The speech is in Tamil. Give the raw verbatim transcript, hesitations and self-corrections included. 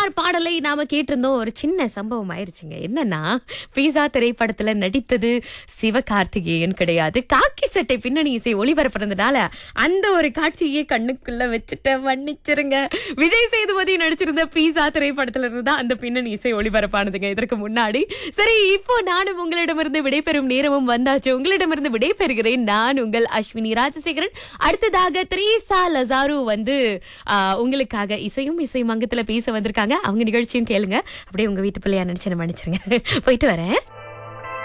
யார் பாடலை நாம கேட்டிருந்தோம். ஒரு சின்ன சம்பவம் ஆயிருச்சுங்க. என்னன்னா, பீஸா திரைப்படத்துல நடித்தது சிவகார்த்திகேயன் கிடையாது. காக்கி சட்டை பின்னணி இசை ஒளிபரப்புறதுனால அந்த ஒரு காட்சியே கண்ணுக்குள்ள வச்சுட்ட மன்னிச்சிருங்க. விஜய் சேதுபதி நடிச்சிருந்த பீஸா திரைப்படத்துல இருந்து தான் அந்த பின்னணி இசை ஒளிபரப்பானதுங்க இதற்கு முன்னாடி. சரி, இப்போ நானும் உங்களிடமிருந்து விடைபெறும் நேரமும் வந்தாச்சு. உங்களிடமிருந்து விடைபெறுகிறேன் நான் உங்கள் அஸ்வினி ராஜசேகரன். அடுத்ததாக த்ரீசா லசாரு வந்து ஆஹ், உங்களுக்காக இசையும் இசை மங்கத்துல பேச வந்திருக்காங்க. அவங்க நிகழ்ச்சியும் கேளுங்க. அப்படியே உங்க வீட்டு பிள்ளையா நினைச்சு மன்னிச்சிருங்க. போயிட்டு வரேன்.